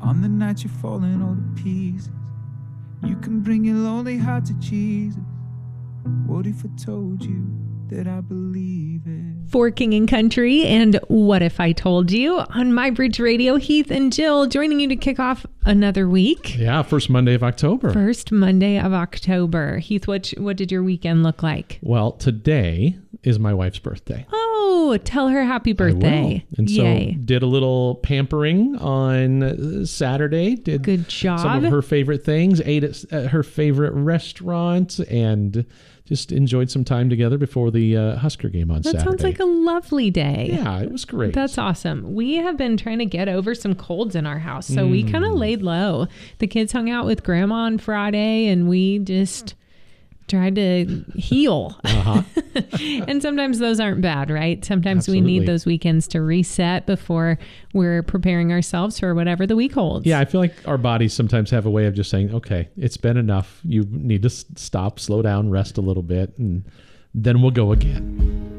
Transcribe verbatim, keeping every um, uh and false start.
On the night you're falling all to pieces, you can bring your lonely heart to Jesus. What if I told you that I believe it? For King and Country and What If I Told You on MyBridge Radio, Heath and Jill joining you to kick off another week. Yeah, first Monday of October. First Monday of October. Heath, what what did your weekend look like? Well, today is my wife's birthday. Oh, tell her happy birthday. I will. And Yay. so did a little pampering on Saturday. Did Good job. some of her favorite things, ate at at her favorite restaurant, and just enjoyed some time together before the uh, Husker game on That Saturday. sounds like a lovely day. Yeah, it was great. That's awesome. We have been trying to get over some colds in our house, so mm. we kind of laid low. The kids hung out with Grandma on Friday, and we just tried to heal. Uh-huh. And sometimes those aren't bad, right? Sometimes Absolutely. we need those weekends to reset before we're preparing ourselves for whatever the week holds. Yeah, I feel like our bodies sometimes have a way of just saying, okay, it's been enough. You need to s- stop, slow down, rest a little bit, and then we'll go again.